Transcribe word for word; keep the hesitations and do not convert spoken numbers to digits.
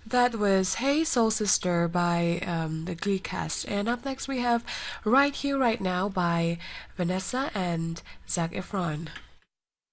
That was Hey Soul Sister by um, the Glee cast. And up next we have Right Here, Right Now by Vanessa and Zac Efron.